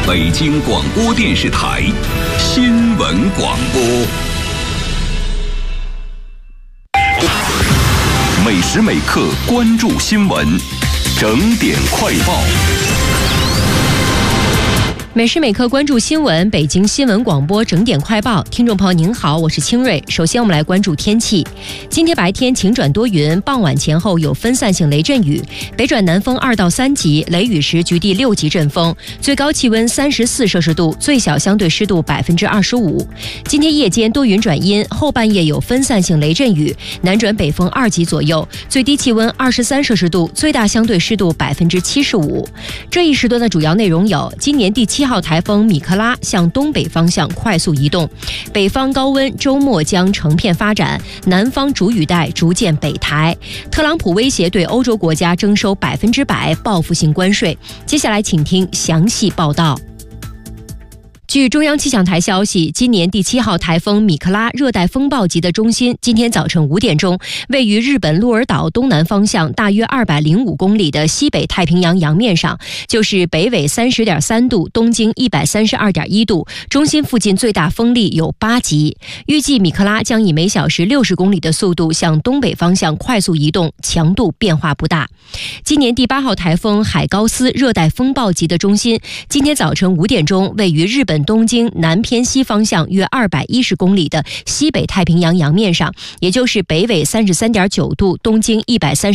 北京广播电视台新闻广播。每时每刻关注新闻，整点快报。 每时每刻关注新闻，北京新闻广播整点快报。听众朋友您好，我是清瑞。首先我们来关注天气。今天白天晴转多云，傍晚前后有分散性雷阵雨，北转南风2到3级，雷雨时局地6级阵风，最高气温34摄氏度，最小相对湿度25%。今天夜间多云转阴，后半夜有分散性雷阵雨，南转北风2级左右，最低气温23摄氏度，最大相对湿度75%。这一时段的主要内容有：今年第7号台风米克拉向东北方向快速移动，北方高温周末将成片发展，南方主雨带逐渐北抬。特朗普威胁对欧洲国家征收100%报复性关税。接下来请听详细报道。据中央气象台消息，今年第7号台风米克拉热带风暴级的中心今天早晨5点钟，位于日本鹿儿岛东南方向大约205公里的西北太平洋洋面上，就是北纬30.3度，东经132.1度，中心附近最大风力有8级。预计米克拉将以每小时60公里的速度向东北方向快速移动，强度变化不大。今年第8号台风海高斯热带风暴级的中心今天早晨5点钟，位于日本东经南偏西方向约210公里的西北太平洋洋面上，也就是北纬33.9度，东经132